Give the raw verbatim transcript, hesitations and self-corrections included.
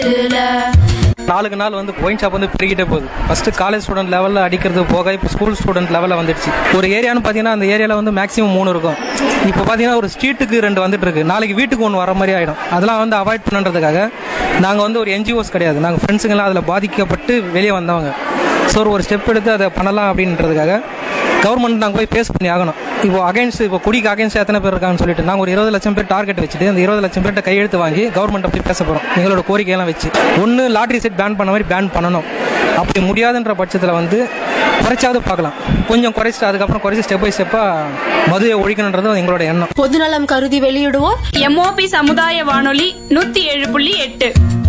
நாளுக்கு நாள் வந்து ஒயின் ஷாப் வந்து பெருகிட்டே போகுது. ஃபர்ஸ்ட் காலேஜ் ஸ்டூடெண்ட் லெவலில் அடிக்கிறது போக இப்போ ஸ்கூல் ஸ்டூடெண்ட் லெவலில் வந்துடுச்சு. ஒரு ஏரியான்னு பார்த்தீங்கன்னா அந்த ஏரியாவில் வந்து மேக்ஸிமம் மூணு இருக்கும். இப்போ பார்த்தீங்கன்னா ஒரு ஸ்ட்ரீட்டுக்கு ரெண்டு வந்துட்டு இருக்கு. நாளைக்கு வீட்டுக்கு ஒன்று வர மாதிரி ஆகிடும். அதெல்லாம் வந்து அவாய்ட் பண்ணுறதுக்காக நாங்கள் வந்து ஒரு என்ஜிஓஸ் கிடையாது, நாங்கள் ஃப்ரெண்ட்ஸுங்கெல்லாம் அதில் பாதிக்கப்பட்டு வெளியே வந்தவங்க. ஸோ ஒரு ஸ்டெப் எடுத்து அதை பண்ணலாம் அப்படின்றதுக்காக கவர்மெண்ட் நாங்கள் போய் பேஸ் பண்ணி ஆகணும். இப்போ அகைன்ஸ்ட் இப்போ குடிக்கு அகைன்ஸ்ட் எத்தனை பேர் இருக்காங்கன்னு சொல்லிட்டு நாங்கள் ஒரு இருபது லட்சம் பேர் டார்கெட் வச்சுட்டு அந்த இருபது லட்சம் பேர்கிட்ட கையெழுத்து வாங்கி கவர்மெண்ட் அப்படி பேச போகிறோம். எங்களோட கோரிக்கையெல்லாம் வச்சு ஒன்று லாட்ரி செட் பேன் பண்ண மாதிரி பேன் பண்ணணும். அப்படி முடியாதுன்ற பட்சத்தில் வந்து குறைச்சாவது பார்க்கலாம். கொஞ்சம் குறைச்சிட்டு அதுக்கப்புறம் குறைச்சி ஸ்டெப் பை ஸ்டெப்பாக மதுவை ஒழிக்கணுன்றது எங்களோட எண்ணம். பொதுநலம் கருதி வெளியிடுவோம். எம்ஓபி சமுதாய வானொலி நூத்தி ஏழு புள்ளி எட்டு.